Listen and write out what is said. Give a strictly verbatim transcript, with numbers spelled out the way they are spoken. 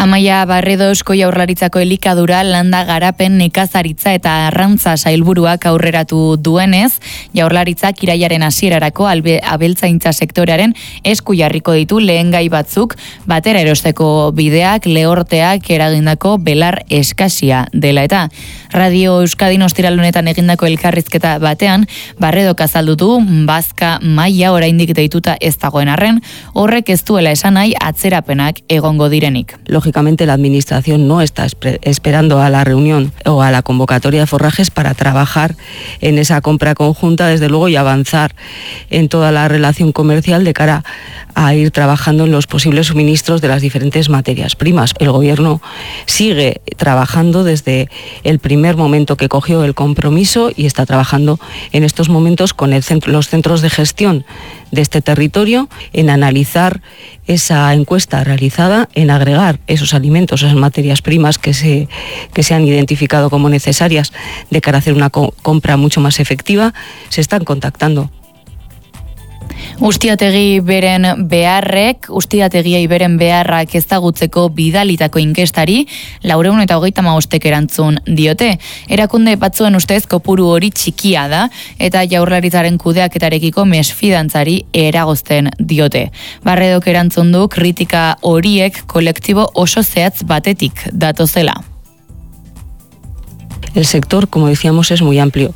Amaia Barredo Eusko Jaurlaritzako elikadura, landa garapen, nekazaritza eta arrantza sailburuak aurreratu duenez, Jaurlaritzak irailaren hasierarako abeltzaintza sektorearen esku jarriko ditu lehengai batzuk, batera erosteko bideak, lehorteak eragindako belar eskasia dela eta. Radio Euskadin ostiral honetan egindako elkarrizketa batean, Barredok azaldu du bazka maila oraindik deituta ez dagoen arren, horrek ez duela esan nahi atzerapenak egongo direnik. Lógicamente la administración no está esperando a la reunión o a la convocatoria de forrajes para trabajar en esa compra conjunta, desde luego, y avanzar en toda la relación comercial de cara a ir trabajando en los posibles suministros de las diferentes materias primas. El Gobierno sigue trabajando desde el primer momento que cogió el compromiso y está trabajando en estos momentos con el centro, los centros de gestión de este territorio en analizar esa encuesta realizada, en agregar esos alimentos, esas materias primas que se, que se han identificado como necesarias de cara a hacer una co- compra mucho más efectiva. Se están contactando. Ustiategi beren beharrek, ustiategiei beren beharrak ezagutzeko bidalitako inkestari, laurehun eta hogeita hamabostek erantzun diote. Erakunde batzuen ustez kopuru hori txikia da, eta Jaurlaritzaren kudeaketarekiko mesfidantzari eragozten diote. Barredok erantzun du kritika horiek kolektibo oso zehatz batetik datozela. El sector, como decíamos, es muy amplio.